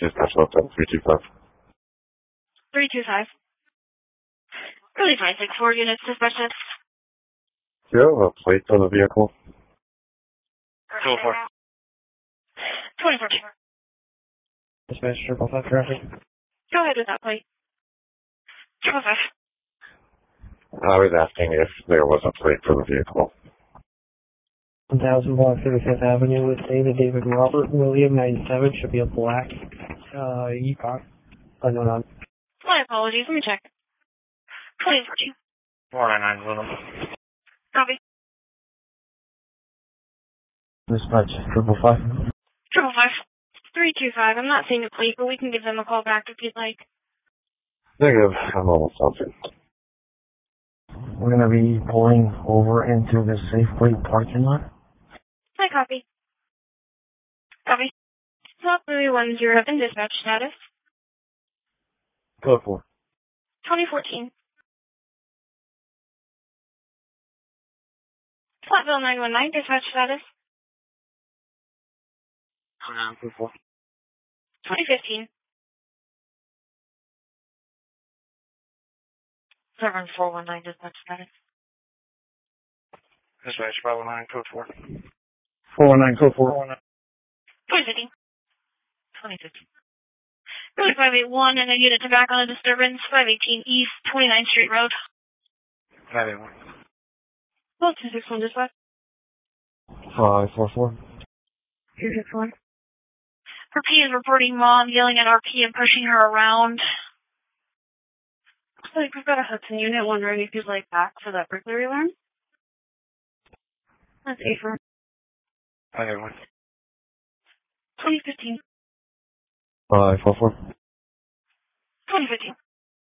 Dispatch Hotel 325. 325. Really 564 units dispatched. Do you have a plate for the vehicle? 204. 2014. Dispatch 555 traffic. Go ahead with that plate. 205. I was asking if there was a plate for the vehicle. 1000 block 35th Avenue with David Robert William 97 should be a black Yukon. No, no. My apologies. Let me check. 2014. 499 Little. Copy. Dispatch 555. 555. 325. I'm not seeing a plate, but we can give them a call back if you'd like. Negative. I'm almost something. We're going to be pulling over into the Safeway parking lot. Hi, copy. Copy. Swap Louis 107 dispatch status. Code 4. 2014. Flatville 919 dispatch status. 4. 2015. 7419 dispatch status. Dispatch 519 code 4. 419 code 4. 2015. 2015. Really 581 and a unit to back on a disturbance. 518 East 29th Street Road. 581. Well, 261 dispatch. 544. 261. Her P is reporting mom yelling at RP and pushing her around. Looks like we've got a Hudson unit wondering if you'd like back for that burglary alarm. That's A for 581. 2015. 544. 2015.